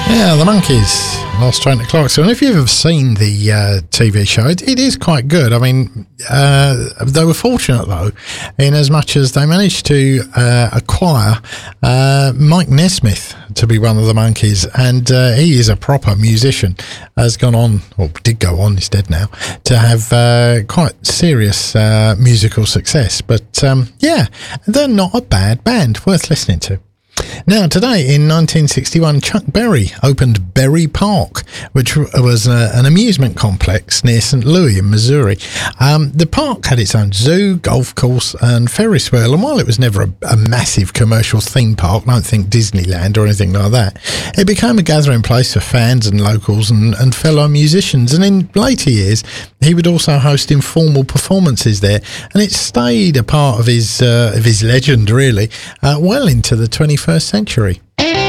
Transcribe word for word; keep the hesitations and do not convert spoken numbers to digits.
Yeah, the Monkees, Lost Train to Clarksville. And if you've ever seen the uh, T V show, it, it is quite good. I mean, uh, they were fortunate, though, in as much as they managed to uh, acquire uh, Mike Nesmith to be one of the Monkees. And uh, he is a proper musician, has gone on, or did go on, he's dead now, to have uh, quite serious uh, musical success. But um, yeah, they're not a bad band, worth listening to. Now, today in nineteen sixty-one, Chuck Berry opened Berry Park, which was a, an amusement complex near Saint Louis in Missouri. Um, the park had its own zoo, golf course and Ferris wheel, and while it was never a, a massive commercial theme park, don't think Disneyland or anything like that, it became a gathering place for fans and locals and, and fellow musicians, and in later years he would also host informal performances there, and it stayed a part of his, uh, of his legend, really, uh, well into the twenty-first century.